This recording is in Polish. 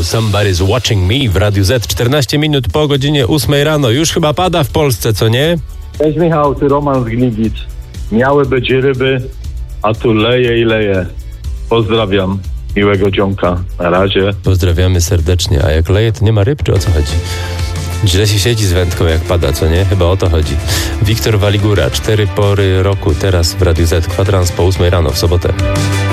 Somebody's Watching Me w Radiu Z. 14 minut po godzinie 8 rano. Już chyba pada w Polsce, co nie? Cześć Michał, ty Roman z Gliwic. Miały być ryby, a tu leje i leje. Pozdrawiam, miłego dzionka. Na razie. Pozdrawiamy serdecznie. A jak leje, to nie ma ryb, czy o co chodzi? Źle się siedzi z wędką, jak pada, co nie? Chyba o to chodzi. Wiktor Waligura, 4 pory roku, teraz w Radiu Z. Kwadrans po 8 rano w sobotę.